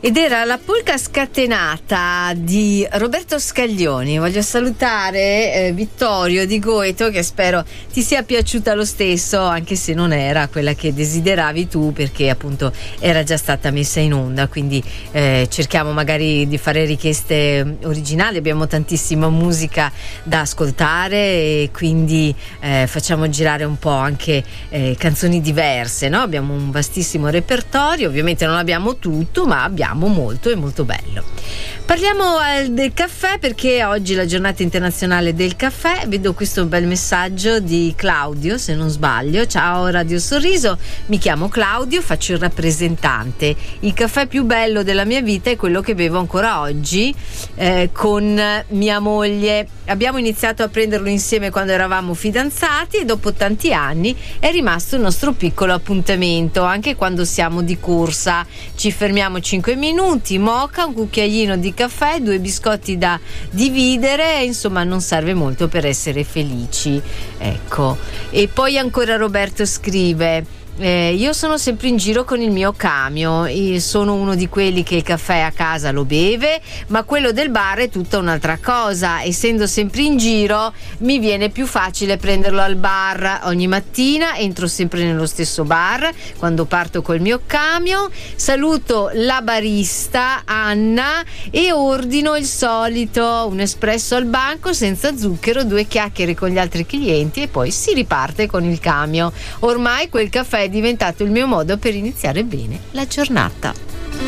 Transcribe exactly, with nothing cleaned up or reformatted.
Ed era la polka scatenata di Roberto Scaglioni. Voglio salutare eh, Vittorio di Goito, che spero ti sia piaciuta lo stesso, anche se non era quella che desideravi tu, perché appunto era già stata messa in onda. Quindi eh, cerchiamo magari di fare richieste originali, abbiamo tantissima musica da ascoltare e quindi eh, facciamo girare un po' anche eh, canzoni diverse, no? Abbiamo un vastissimo repertorio, ovviamente non abbiamo tutto, ma abbiamo molto e molto bello. Parliamo eh, del caffè, perché oggi è la giornata internazionale del caffè. Vedo questo bel messaggio di Claudio, se non sbaglio. Ciao Radio Sorriso, mi chiamo Claudio, faccio il rappresentante. Il caffè più bello della mia vita è quello che bevo ancora oggi eh, con mia moglie. Abbiamo iniziato a prenderlo insieme quando eravamo fidanzati e dopo tanti anni è rimasto il nostro piccolo appuntamento. Anche quando siamo di corsa ci fermiamo cinque minuti, moka, un cucchiaino di caffè, due biscotti da dividere, insomma non serve molto per essere felici, ecco. E poi ancora Roberto scrive: Eh, io sono sempre in giro con il mio camion, io sono uno di quelli che il caffè a casa lo beve, ma quello del bar è tutta un'altra cosa. Essendo sempre in giro mi viene più facile prenderlo al bar. Ogni mattina entro sempre nello stesso bar quando parto col mio camion, saluto la barista Anna e ordino il solito, un espresso al banco senza zucchero, due chiacchiere con gli altri clienti e poi si riparte con il camion. Ormai quel caffè è diventato il mio modo per iniziare bene la giornata.